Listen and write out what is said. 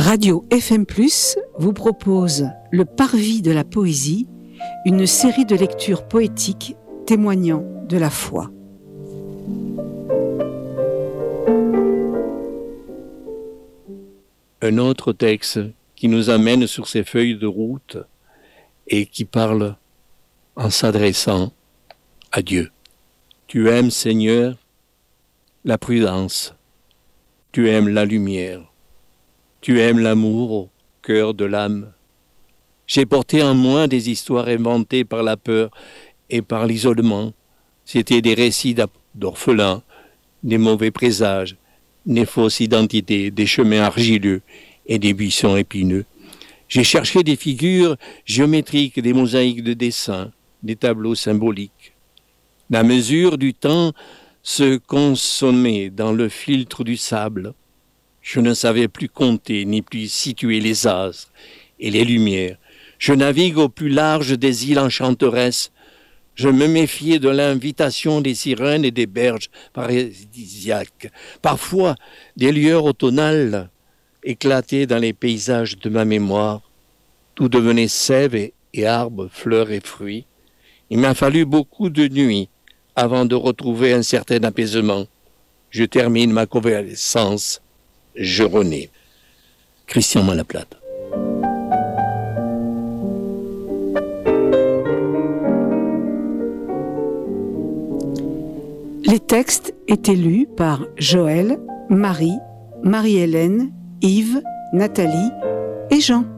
Radio FM+, vous propose Le Parvis de la poésie, une série de lectures poétiques témoignant de la foi. Un autre texte qui nous amène sur ces feuilles de route et qui parle en s'adressant à Dieu. Tu aimes, Seigneur, la prudence. Tu aimes la lumière. Tu aimes l'amour au cœur de l'âme. J'ai porté en moi des histoires inventées par la peur et par l'isolement. C'étaient des récits d'orphelins, des mauvais présages, des fausses identités, des chemins argileux et des buissons épineux. J'ai cherché des figures géométriques, des mosaïques de dessins, des tableaux symboliques. La mesure du temps se consommait dans le filtre du sable. Je ne savais plus compter ni plus situer les astres et les lumières. Je navigue au plus large des îles enchanteresses. Je me méfiais de l'invitation des sirènes et des berges paradisiaques. Parfois, des lueurs automnales éclataient dans les paysages de ma mémoire. Tout devenait sève et arbres, fleurs et fruits. Il m'a fallu beaucoup de nuits avant de retrouver un certain apaisement. Je termine ma convalescence. Je renais. Christian Malaplate. Les textes étaient lus par Joël, Marie, Marie-Hélène, Yves, Nathalie et Jean.